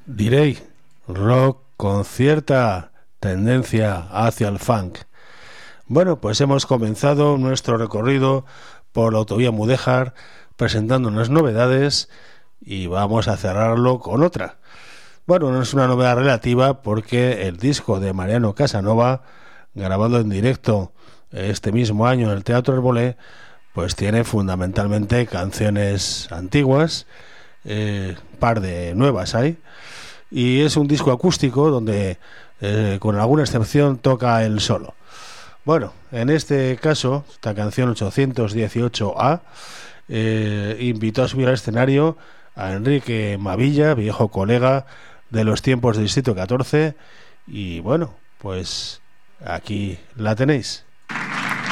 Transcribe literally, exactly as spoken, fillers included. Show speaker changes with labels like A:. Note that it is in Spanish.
A: Diréis, rock con cierta tendencia hacia el funk. Bueno, pues hemos comenzado nuestro recorrido por la autovía Mudéjar presentando unas novedades y vamos a cerrarlo con otra. Bueno, no es una novedad relativa porque el disco de Mariano Casanova, grabado en directo este mismo año en el Teatro Arbolé, pues tiene fundamentalmente canciones antiguas, eh, par de nuevas hay, y es un disco acústico donde eh, con alguna excepción toca él solo. Bueno, en este caso, esta canción ochocientos dieciocho A eh, invitó a subir al escenario a Enrique Mavilla, viejo colega de los tiempos del Distrito catorce, y bueno, pues aquí la tenéis.